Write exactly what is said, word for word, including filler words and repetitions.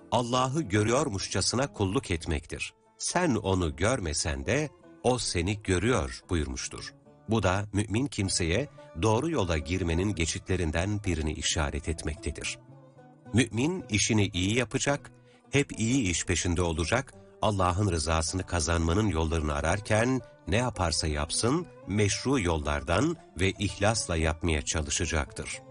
Allah'ı görüyormuşçasına kulluk etmektir. Sen onu görmesen de o seni görüyor buyurmuştur. Bu da mümin kimseye doğru yola girmenin geçitlerinden birini işaret etmektedir. Mümin işini iyi yapacak, hep iyi iş peşinde olacak, Allah'ın rızasını kazanmanın yollarını ararken ne yaparsa yapsın meşru yollardan ve ihlasla yapmaya çalışacaktır.